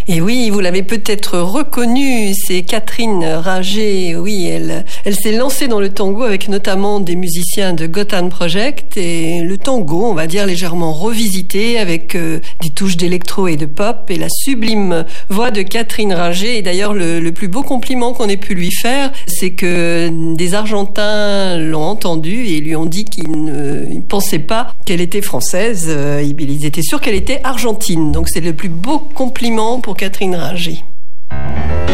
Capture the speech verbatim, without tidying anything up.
Et oui, vous l'avez peut-être reconnue, c'est Catherine Ringer. Oui, elle, elle s'est lancée dans le tango avec notamment des musiciens de Gotham Project et le tango, on va dire légèrement revisité avec euh, des touches d'électro et de pop et la sublime voix de Catherine Ringer. Et d'ailleurs, le, le plus beau compliment qu'on ait pu lui faire, c'est que des Argentins l'ont entendue et lui ont dit qu'ils ne pensaient pas qu'elle était française. Ils étaient sûrs qu'elle était argentine. Donc c'est le plus beau compliment pour Catherine Ringer.